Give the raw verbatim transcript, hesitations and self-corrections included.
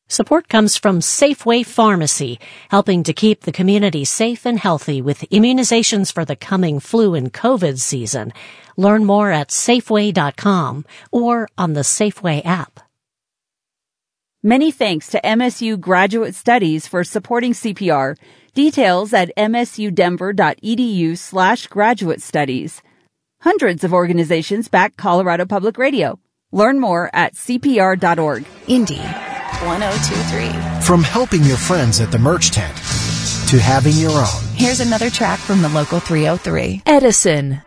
Support comes from Safeway Pharmacy, helping to keep the community safe and healthy with immunizations for the coming flu and COVID season. Learn more at Safeway dot com or on the Safeway app. Many thanks to M S U Graduate Studies for supporting C P R. Details at msudenver.edu slash graduate studies. Hundreds of organizations back Colorado Public Radio. Learn more at C P R dot org. Indy one oh two three. From helping your friends at the merch tent to having your own. Here's another track from the local three oh three. Edison.